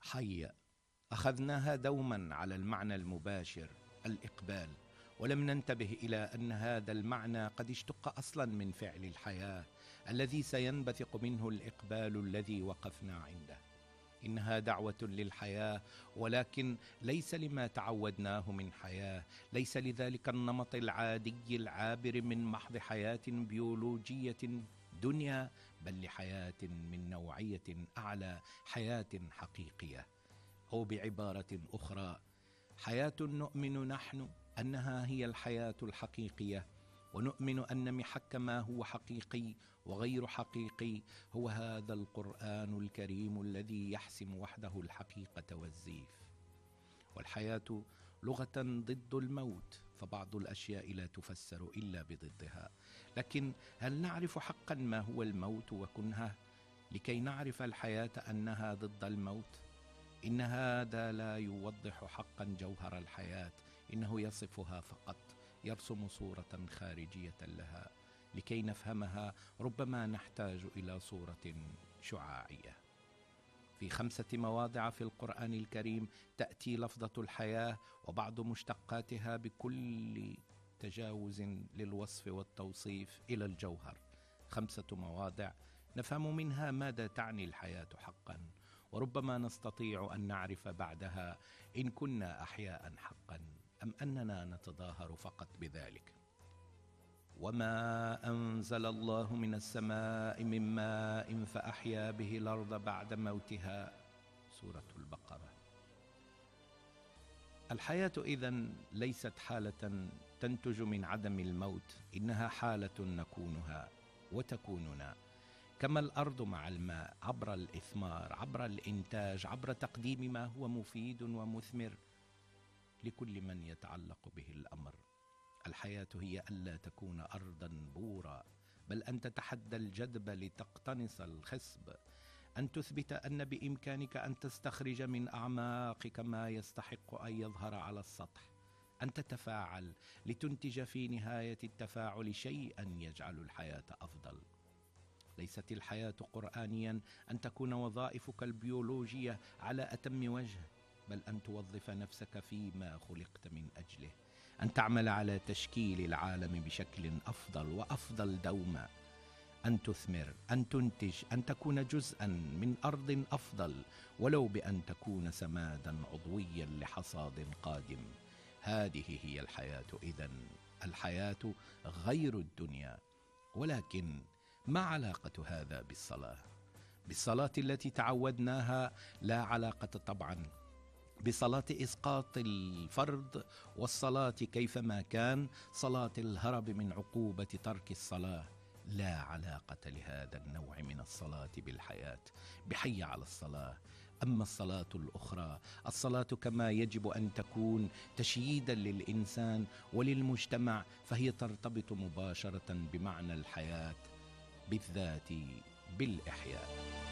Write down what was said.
حي أخذناها دوما على المعنى المباشر الإقبال، ولم ننتبه إلى أن هذا المعنى قد اشتق أصلا من فعل الحياة الذي سينبثق منه الإقبال الذي وقفنا عنده. إنها دعوة للحياة، ولكن ليس لما تعودناه من حياة، ليس لذلك النمط العادي العابر من محض حياة بيولوجية دنيا، بل لحياة من نوعية أعلى، حياة حقيقية. أو بعبارة أخرى، حياة نؤمن نحن أنها هي الحياة الحقيقية، ونؤمن أن محك ما هو حقيقي وغير حقيقي هو هذا القرآن الكريم الذي يحسم وحده الحقيقة والزيف. والحياة لغة ضد الموت، فبعض الأشياء لا تفسر إلا بضدها. لكن هل نعرف حقا ما هو الموت وكنهه لكي نعرف الحياة أنها ضد الموت؟ إن هذا لا يوضح حقا جوهر الحياة، إنه يصفها فقط، يرسم صورة خارجية لها. لكي نفهمها ربما نحتاج إلى صورة شعاعية. في 5 مواضع في القرآن الكريم تأتي لفظة الحياة وبعض مشتقاتها بكل تجاوز للوصف والتوصيف إلى الجوهر. 5 مواضع نفهم منها ماذا تعني الحياة حقا، وربما نستطيع أن نعرف بعدها إن كنا أحياء حقا أم أننا نتظاهر فقط بذلك. وما أنزل الله من السماء من ماء فأحيا به الأرض بعد موتها، سورة البقرة. الحياة إذن ليست حالة تنتج من عدم الموت، إنها حالة نكونها وتكوننا، كما الأرض مع الماء، عبر الإثمار، عبر الإنتاج، عبر تقديم ما هو مفيد ومثمر لكل من يتعلق به الأمر. الحياة هي ألا تكون أرضا بورا، بل أن تتحدى الجدب لتقتنص الخصب، أن تثبت أن بإمكانك أن تستخرج من أعماقك ما يستحق أن يظهر على السطح، أن تتفاعل لتنتج في نهاية التفاعل شيئا يجعل الحياة أفضل. ليست الحياة قرآنيا أن تكون وظائفك البيولوجية على أتم وجه، بل أن توظف نفسك فيما خلقت من أجله، أن تعمل على تشكيل العالم بشكل أفضل وأفضل دوما، أن تثمر، أن تنتج، أن تكون جزءا من أرض أفضل، ولو بأن تكون سمادا عضويا لحصاد قادم. هذه هي الحياة إذن، الحياة غير الدنيا. ولكن ما علاقة هذا بالصلاة التي تعودناها؟ لا علاقة طبعا بصلاة إسقاط الفرض والصلاة كيفما كان، صلاة الهرب من عقوبة ترك الصلاة. لا علاقة لهذا النوع من الصلاة بالحياة، بحي على الصلاة. أما الصلاة الأخرى، الصلاة كما يجب أن تكون تشييدا للإنسان وللمجتمع، فهي ترتبط مباشرة بمعنى الحياة، بالذات بالإحياء.